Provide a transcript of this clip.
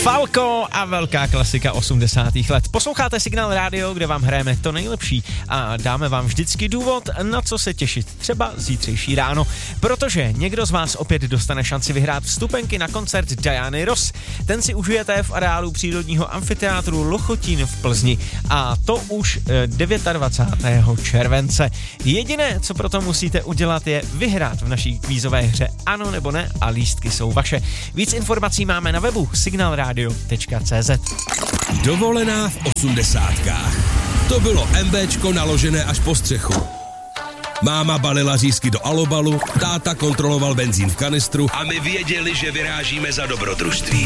Falco a velká klasika 80. let. Posloucháte Signál Radio, kde vám hrajeme to nejlepší a dáme vám vždycky důvod, na co se těšit, třeba zítřejší ráno, protože někdo z vás opět dostane šanci vyhrát vstupenky na koncert Diany Ross. Ten si užijete v areálu přírodního amfiteátru Lochotín v Plzni a to už 29. července. Jediné, co proto musíte udělat, je vyhrát v naší kvízové hře Ano nebo ne a lístky jsou vaše. Víc informací máme na webu signalradio.cz. Dovolená v 80kách. To bylo MBčko naložené až po střechu. Máma balila řízky do alobalu, táta kontroloval benzín v kanistru a my věděli, že vyrážíme za dobrodružství.